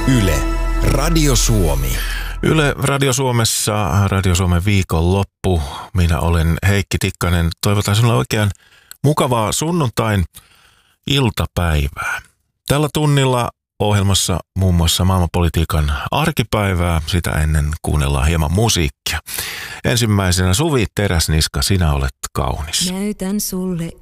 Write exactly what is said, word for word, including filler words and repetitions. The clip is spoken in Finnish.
Yle, Radio Suomi. Yle Radio Suomessa, Radio Suomen viikonloppu. Minä olen Heikki Tikkanen. Toivotan sinulle oikein mukavaa sunnuntain iltapäivää. Tällä tunnilla ohjelmassa muun muassa maailmanpolitiikan arkipäivää. Sitä ennen kuunnellaan hieman musiikkia. Ensimmäisenä Suvi Teräsniska, Sinä olet kaunis. Näytän sulle